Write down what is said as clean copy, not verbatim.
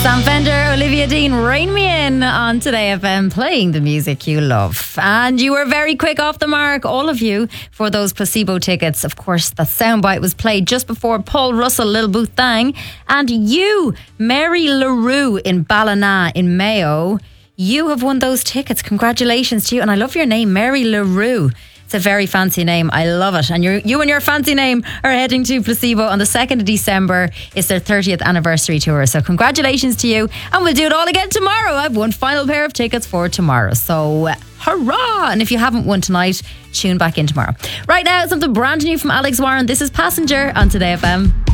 Sam Fender, Olivia Dean, Rain Me In on Today FM, playing the music you love. And you were very quick off the mark, all of you, for those placebo tickets. Of course, that soundbite was played just before Paul Russell, Lil Boo Thang. And you, Mary LaRue in Ballina in Mayo, you have won those tickets. Congratulations to you. And I love your name, Mary LaRue. It's a very fancy name. I love it. And you and your fancy name are heading to Placebo on the 2nd of December. It's their 30th anniversary tour. So congratulations to you. And we'll do it all again tomorrow. I have one final pair of tickets for tomorrow. So hurrah! And if you haven't won tonight, tune back in tomorrow. Right now, something brand new from Alex Warren. This is Passenger on Today FM.